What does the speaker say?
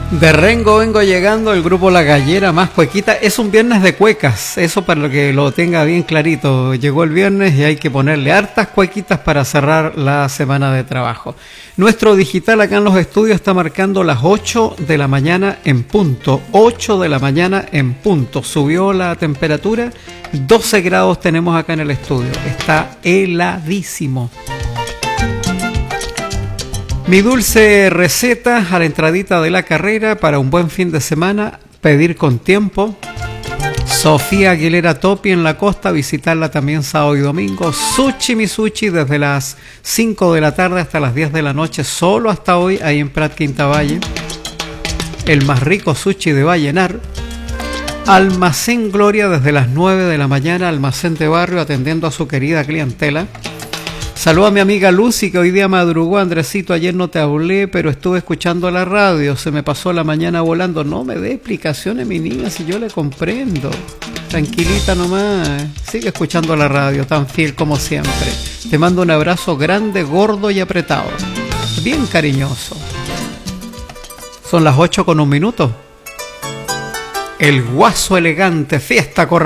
De Rengo vengo llegando, el grupo La Gallera más cuequita. Es un viernes de cuecas, eso para lo que lo tenga bien clarito. Llegó el viernes y hay que ponerle hartas cuequitas para cerrar la semana de trabajo. Nuestro digital acá en los estudios está marcando las 8 de la mañana en punto. 8 de la mañana en punto. Subió la temperatura, 12 grados tenemos acá en el estudio. Está heladísimo. Mi dulce receta a la entradita de la carrera para un buen fin de semana, pedir con tiempo. Sofía Aguilera Topi en la costa, visitarla también sábado y domingo. Sushi mi sushi desde las 5 de la tarde hasta las 10 de la noche, solo hasta hoy, ahí en Prat Quinta Valle. El más rico sushi de Vallenar. Almacén Gloria desde las 9 de la mañana, almacén de barrio atendiendo a su querida clientela. Saludo a mi amiga Lucy, que hoy día madrugó. Andresito, ayer no te hablé, pero estuve escuchando la radio. Se me pasó la mañana volando. No me dé explicaciones, mi niña, si yo le comprendo. Tranquilita nomás. Sigue escuchando la radio, tan fiel como siempre. Te mando un abrazo grande, gordo y apretado. Bien cariñoso. Son las 8:01. El guaso elegante, fiesta corral.